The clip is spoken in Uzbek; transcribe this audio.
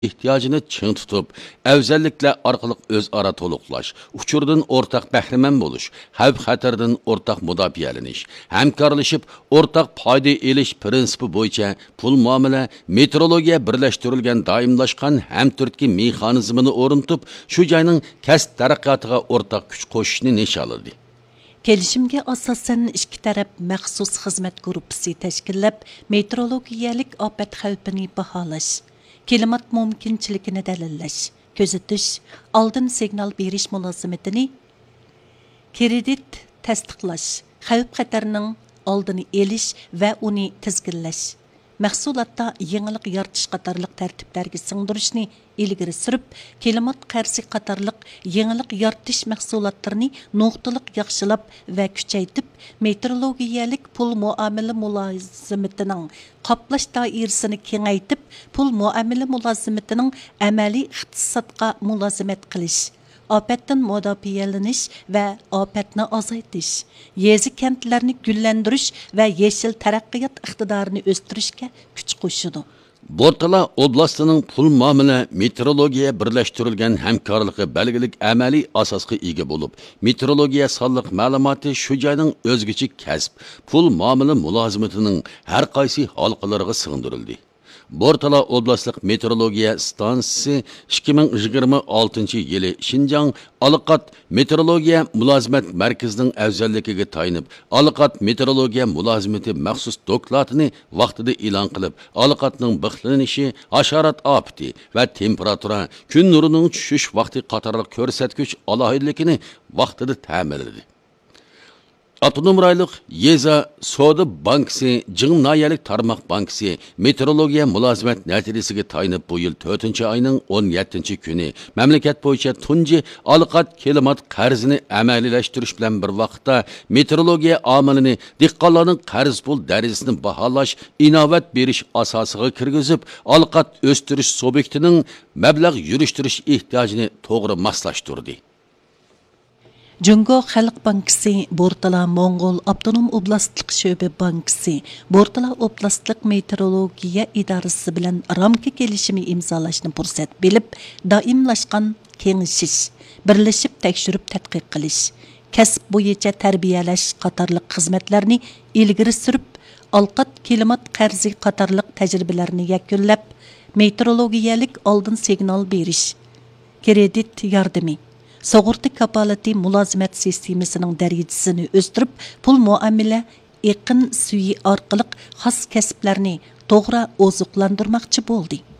ehtiyacını çın tutup, əvzəlliklə arqılıq öz ara toluqlaş, uçurdan ortaq bəhrəmən boluş, xəvf xətərdən ortaq müdafiəliniş, həmkarlaşıb ortaq payda eliş prinsipi boyunca pul muamele, meteorologiya birləşdirilən daimlaşqan həm türtki mexanizmini oruntup, şu cayının kəsb tərəqqiyatıga ortaq küç qoşuşunu nişanladı. Kelişimge asasen iki taraf məxsus xizmət qrupsi təşkillab, meteorologiyalik afət xavfini bahalaş, klimat mümkünçilikini dəlilləş, gözetiş, aldın signal beriş mülazimetini, kredit təsdiqlaş, xavf xətərinin aldını eliş və onu tizginləş. Mahsulotda yangilik yaratish qatorliq tartiblarga singdirishni ilgari surib, klimat qarshi qatorliq yangilik yaratish mahsulotlarini nuqtaliq yaxshilab va kuchaytirib, meteorologiyalik pul muomala mulozimatining qoplash doirasini kengaytirib, pul muomala mulozimatining amaliy iqtisodga mulozimat qilish, afətdən müdafiəleniş və afətni azaytish, yezi kəntlərini güllendirish və yeşil tərəqqiyat iqtidarını östürüşkə küç qoşudu. Bortala Oblastining pul muomala meteorologiya birləşdirilgan hamkorligi belgilik amaliy asosga ega bo'lib, meteorologiya sonliq ma'lumoti shu joyning o'zgacha kasb, pul muomala mulozimatining har qaysi halqalariga singdirildi. Bortala Oblastlik Meteorologiya Stansiyasi 2026 yılı Şinjan Aliqat Meteorologiya Mülazimet Merkezining afzalligiga tayinib, Aliqat Meteorologiya Mulazimati maxsus dokladini vaqtida e'lon qilib, Aliqatning bixlanishi, hasharat ofati va temperatura, kun nurining tushish vaqti qatorliq ko'rsatkich alohidligini vaqtida ta'minladi. Avtonom rayonluq Yeza Soda Bankasi, Jingnoyalik Tarmoq Bankasi meteorologiya mulozimat natijasiga tayinib bu yil 4-oyning 17-kuni mamlakat bo'yicha tunji Aliqat klimat qarzini amaliylashtirish bilan bir vaqtda meteorologiya omilini dehqonlarning qarz pul darajasini baholash, inovat berish asosiga kirgizib, Aliqat o'stirish subyektining mablag' yurishtirish ehtiyojini to'g'ri moslashtirdi. Jungo Xalq Bankasi, Bortala Mongol Avtonom Oblastlik Şöbe Bankasi, Bortala Oblastlik Meteorologiya İdarası bilan ramka kelishimi imzolashni fursat bilib, doimlashgan kengishish, birlashib tekshirib tadqiq qilish, kasb bo'yicha tarbiyalash qatorliq xizmatlarni ilgari surib, Aliqat klimat qarzi qatorliq tajribalarni yakunlab, meteorologiyalik oldin signal berish, kredit yordami, sug'urta kapolati mulozimat sistemasining darajasini o'stirib, pul muomala iqin suyi orqali xos kasblarni to'g'ri oziqlantirmoqchi bo'ldi.